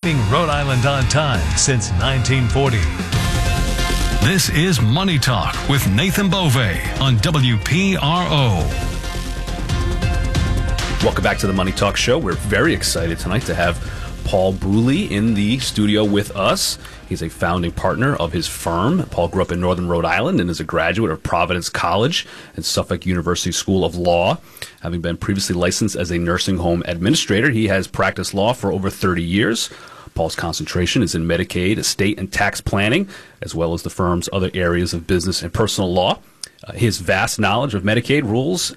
keeping Rhode Island on time since 1940. This is Money Talk with Nathan Bove on WPRO. Welcome back to the Money Talk Show. We're very excited tonight to have Paul Bruley in the studio with us. He's a founding partner of his firm. Paul grew up in northern Rhode Island and is a graduate of Providence College and Suffolk University School of Law. Having been previously licensed as a nursing home administrator, he has practiced law for over 30 years. Paul's concentration is in Medicaid, estate, and tax planning, as well as the firm's other areas of business and personal law. His vast knowledge of Medicaid rules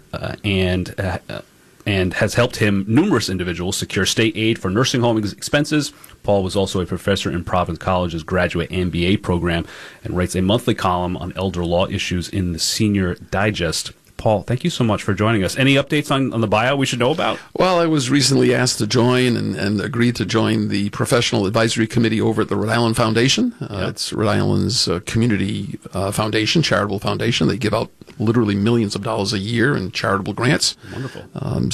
and has helped numerous individuals secure state aid for nursing home expenses. Paul was also a professor in Providence College's graduate MBA program and writes a monthly column on elder law issues in the Senior Digest. Paul, thank you so much for joining us. Any updates on the bio we should know about? Well, I was recently asked to join and agreed to join the Professional Advisory Committee over at the Rhode Island Foundation. It's Rhode Island's community foundation, charitable foundation. They give out literally millions of dollars a year in charitable grants. Wonderful.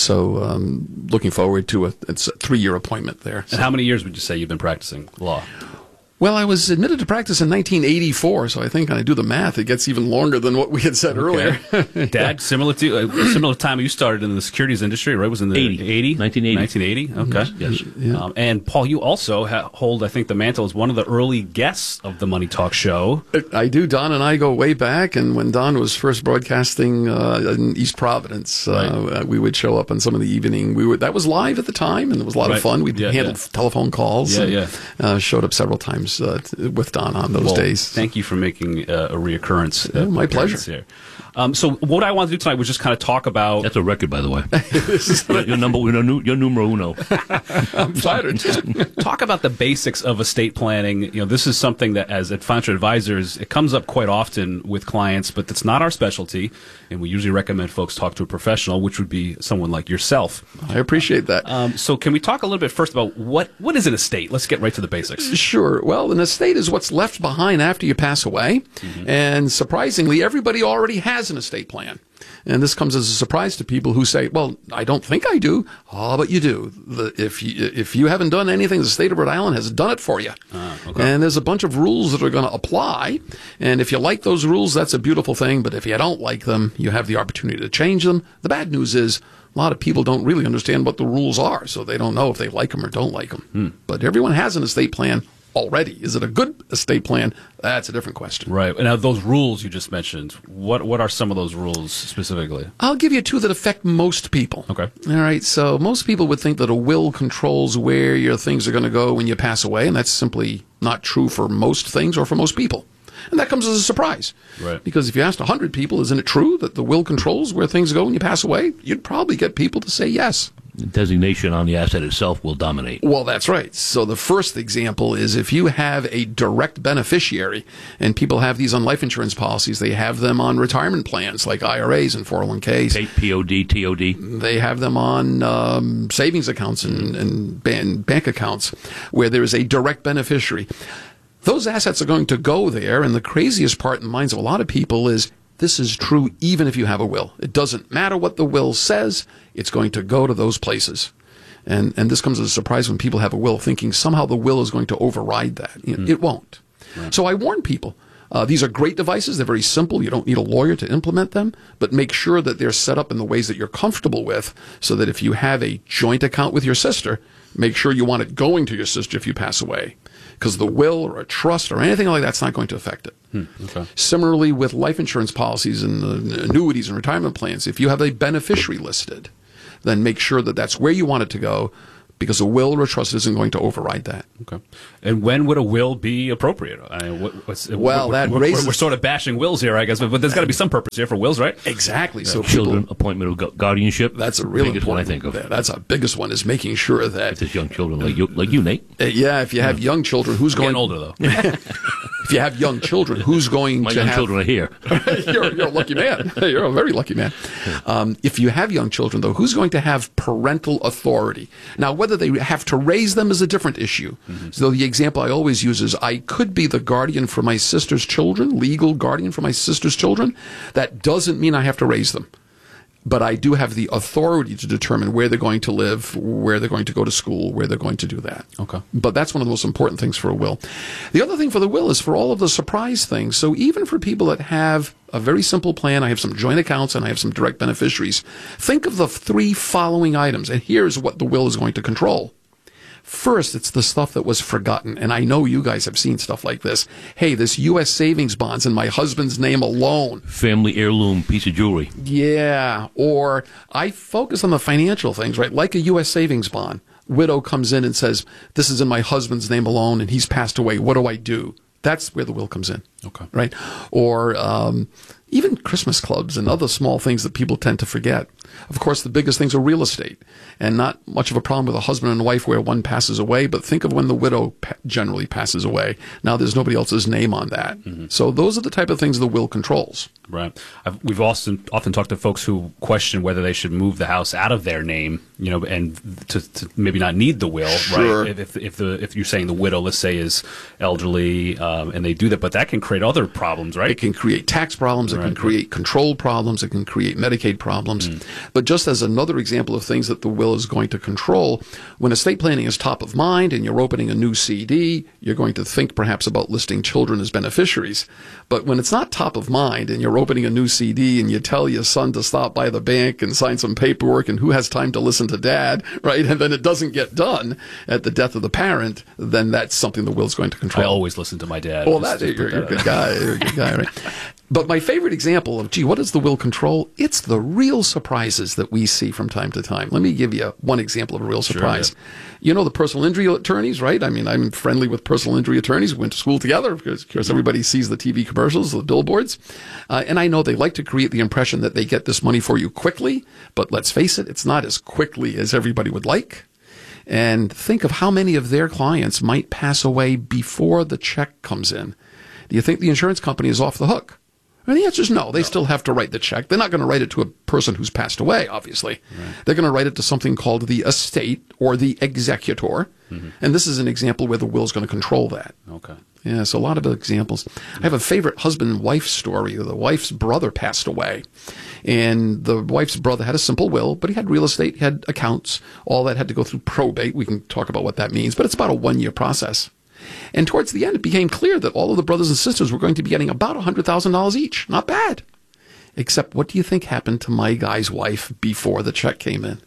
Looking forward to it's a 3-year appointment there. And how many years would you say you've been practicing law? Well, I was admitted to practice in 1984, so I think when I do the math, it gets even longer than what we had said earlier. Dad, similar time you started in the securities industry, right? Was in the 1980. 1980. Okay. Yes. Yeah. And Paul, you also hold, I think, the mantle as one of the early guests of the Money Talk Show. I do. Don and I go way back, and when Don was first broadcasting in East Providence, we would show up on some of the evening. That was live at the time, and it was a lot of fun. We handled telephone calls. Showed up several times with Don on those days. Thank you for making a reoccurrence. My pleasure. Here. So what I want to do tonight was just kind of talk about... That's a record, by the way. You're numero uno. I'm flattered. Talk about the basics of estate planning. You know, this is something that, as financial advisors, it comes up quite often with clients, but it's not our specialty, and we usually recommend folks talk to a professional, which would be someone like yourself. I appreciate that. So can we talk a little bit first about what is an estate? Let's get right to the basics. Sure. Well, an estate is what's left behind after you pass away, and surprisingly, everybody already has an estate plan. And this comes as a surprise to people who say, well, I don't think I do. Oh, but you do. If you haven't done anything, the state of Rhode Island has done it for you. Okay. And there's a bunch of rules that are going to apply. And if you like those rules, that's a beautiful thing. But if you don't like them, you have the opportunity to change them. The bad news is a lot of people don't really understand what the rules are, so they don't know if they like them or don't like them. But everyone has an estate plan already. Is it a good estate plan? That's a different question. Right. And now those rules you just mentioned, what are some of those rules specifically? I'll give you two that affect most people. Okay. All right. So most people would think that a will controls where your things are going to go when you pass away, and that's simply not true for most things or for most people. And that comes as a surprise. Right. Because if you asked 100 people, isn't it true that the will controls where things go when you pass away? You'd probably get people to say yes. The designation on the asset itself will dominate. Well, that's right. So the first example is if you have a direct beneficiary, and people have these on life insurance policies, they have them on retirement plans like IRAs and 401ks. POD, TOD. They have them on savings accounts and bank accounts where there is a direct beneficiary. Those assets are going to go there, and the craziest part in the minds of a lot of people is this is true even if you have a will. It doesn't matter what the will says, it's going to go to those places. And this comes as a surprise when people have a will thinking somehow the will is going to override that. It won't. Right. So I warn people, these are great devices. They're very simple. You don't need a lawyer to implement them, but make sure that they're set up in the ways that you're comfortable with so that if you have a joint account with your sister, make sure you want it going to your sister if you pass away. Because the will or a trust or anything like that's not going to affect it. Okay. Similarly with life insurance policies and annuities and retirement plans, if you have a beneficiary listed, then make sure that that's where you want it to go, because a will or a trust isn't going to override that. Okay. And when would a will be appropriate? I mean, we're sort of bashing wills here, I guess, but there's got to be some purpose here for wills, right? Exactly. So children, appointment of guardianship. That's a real biggest important one, I think of. That's our biggest one, is making sure that if there's young children like you, Nate. If you have young children, who's going older though? If you have young children, who's going My to young have children are here. You're a lucky man. You're a very lucky man. If you have young children, though, who's going to have parental authority? Now, whether they have to raise them is a different issue. So the example I always use is I could be the guardian for my sister's children, legal guardian for my sister's children. That doesn't mean I have to raise them. but I do have the authority to determine where they're going to live, where they're going to go to school, where they're going to do that. Okay. But that's one of the most important things for a will. The other thing for the will is for all of the surprise things. So even for people that have a very simple plan, I have some joint accounts and I have some direct beneficiaries. Think of the 3 following items, and here's what the will is going to control. First, it's the stuff that was forgotten, and I know you guys have seen stuff like this. Hey, this U.S. savings bonds in my husband's name alone. Family heirloom piece of jewelry. Yeah, or I focus on the financial things, right? Like a U.S. savings bond. Widow comes in and says, this is in my husband's name alone, and he's passed away. What do I do? That's where the will comes in. Okay. Right? Or even Christmas clubs and other small things that people tend to forget. Of course, the biggest things are real estate, and not much of a problem with a husband and a wife where one passes away, but think of when the widow generally passes away. Now there's nobody else's name on that. Mm-hmm. So those are the type of things the will controls. Right. We've often talked to folks who question whether they should move the house out of their name, and to maybe not need the will, sure. Right? If you're saying the widow, let's say, is elderly, and they do that, but that can create other problems, right? It can create tax problems, it can create control problems, it can create Medicaid problems. But just as another example of things that the will is going to control, when estate planning is top of mind and you're opening a new CD, you're going to think perhaps about listing children as beneficiaries. But when it's not top of mind and you're opening a new CD and you tell your son to stop by the bank and sign some paperwork, and who has time to listen to dad, right? And then it doesn't get done at the death of the parent, then that's something the will's going to control. I always listen to my dad. Well, you're a good guy. You're a good guy, right? But my favorite example of, what does the will control? It's the real surprises that we see from time to time. Let me give you one example of a real surprise. Sure, yeah. You know the personal injury attorneys, right? I mean, I'm friendly with personal injury attorneys. We went to school together because, of course, everybody sees the TV commercials, the billboards. And I know they like to create the impression that they get this money for you quickly. But let's face it, it's not as quickly as everybody would like. And think of how many of their clients might pass away before the check comes in. Do you think the insurance company is off the hook? And the answer is no. They still have to write the check. They're not going to write it to a person who's passed away, obviously. Right. They're going to write it to something called the estate or the executor. Mm-hmm. And this is an example where the will is going to control that. Okay. Yeah, so a lot of examples. I have a favorite husband-wife story. The wife's brother passed away. And the wife's brother had a simple will, but he had real estate, he had accounts. All that had to go through probate. We can talk about what that means, but it's about a 1-year process. And towards the end, it became clear that all of the brothers and sisters were going to be getting about $100,000 each. Not bad. Except, what do you think happened to my guy's wife before the check came in?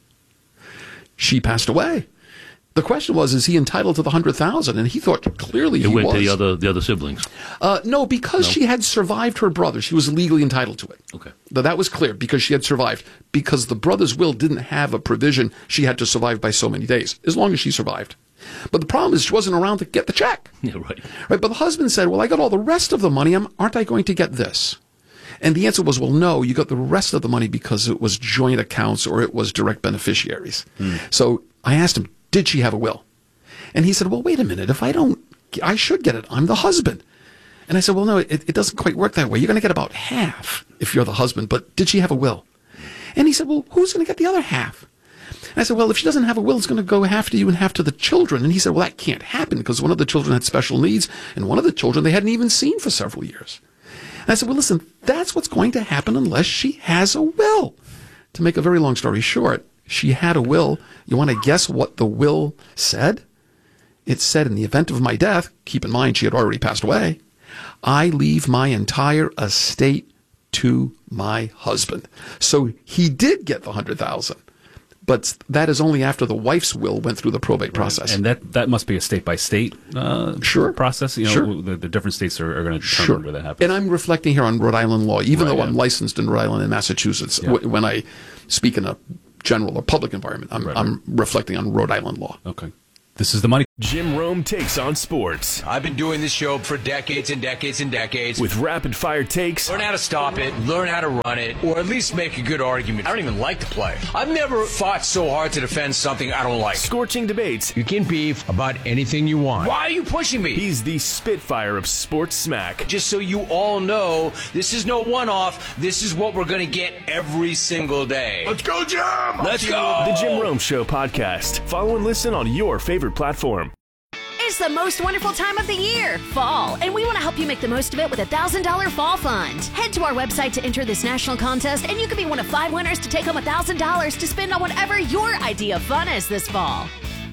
She passed away. The question was, is he entitled to the $100,000? And he thought clearly he was. It went to the other siblings. No, because she had survived her brother, she was legally entitled to it. Okay. That was clear, because she had survived. Because the brother's will didn't have a provision she had to survive by so many days, as long as she survived. But the problem is she wasn't around to get the check. Yeah, right. Right. But the husband said, well, I got all the rest of the money. Aren't I going to get this? And the answer was, well, no, you got the rest of the money because it was joint accounts or it was direct beneficiaries. So I asked him, did she have a will? And he said, well, wait a minute. If I don't, I should get it. I'm the husband. And I said, well, no, it doesn't quite work that way. You're going to get about half if you're the husband. But did she have a will? And he said, well, who's going to get the other half? And I said, well, if she doesn't have a will, it's going to go half to you and half to the children. And he said, well, that can't happen because one of the children had special needs, and one of the children they hadn't even seen for several years. And I said, well, listen, that's what's going to happen unless she has a will. To make a very long story short, she had a will. You want to guess what the will said? It said, in the event of my death, keep in mind she had already passed away, I leave my entire estate to my husband. So he did get the $100,000. But that is only after the wife's will went through the probate process. And that must be a state-by-state process. The different states are going to determine where that happens. And I'm reflecting here on Rhode Island law, even though I'm licensed in Rhode Island and Massachusetts. Yeah. When I speak in a general or public environment, I'm reflecting on Rhode Island law. Okay. This is the Money. Jim Rome takes on sports. I've been doing this show for decades and decades and decades. With rapid-fire takes. Learn how to stop it, learn how to run it, or at least make a good argument. I don't even like to play. I've never fought so hard to defend something I don't like. Scorching debates. You can beef about anything you want. Why are you pushing me? He's the Spitfire of sports smack. Just so you all know, this is no one-off. This is what we're going to get every single day. Let's go, Jim! Let's go! The Jim Rome Show podcast. Follow and listen on your favorite platform. is the most wonderful time of the year, fall, and we want to help you make the most of it with a $1,000 fall fund. Head to our website to enter this national contest, and you could be one of 5 winners to take home $1,000 to spend on whatever your idea of fun is this fall.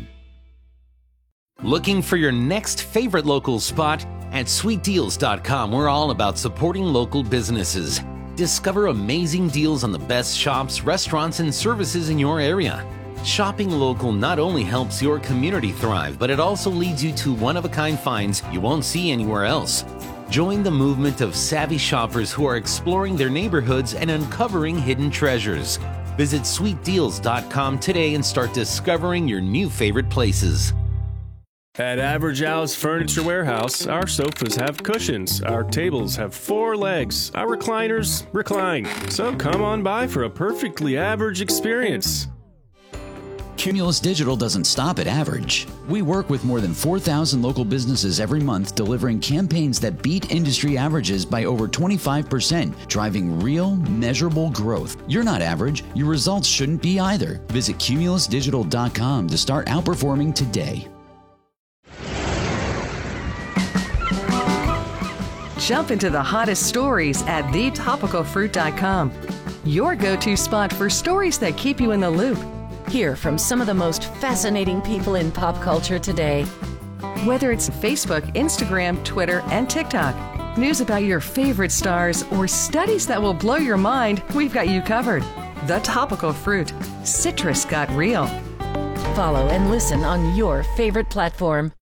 Looking for your next favorite local spot? At sweetdeals.com, we're all about supporting local businesses. Discover amazing deals on the best shops, restaurants, and services in your area. Shopping local not only helps your community thrive, but it also leads you to one-of-a-kind finds you won't see anywhere else. Join the movement of savvy shoppers who are exploring their neighborhoods and uncovering hidden treasures. Visit sweetdeals.com today and start discovering your new favorite places. At Average Al's Furniture Warehouse, our sofas have cushions, our tables have 4 legs, our recliners recline. So come on by for a perfectly average experience. Cumulus Digital doesn't stop at average. We work with more than 4,000 local businesses every month, delivering campaigns that beat industry averages by over 25%, driving real, measurable growth. You're not average. Your results shouldn't be either. Visit cumulusdigital.com to start outperforming today. Jump into the hottest stories at thetopicalfruit.com. Your go-to spot for stories that keep you in the loop. Hear from some of the most fascinating people in pop culture today. Whether it's Facebook, Instagram, Twitter, and TikTok, news about your favorite stars, or studies that will blow your mind, we've got you covered. The Topical Fruit. Citrus got real. Follow and listen on your favorite platform.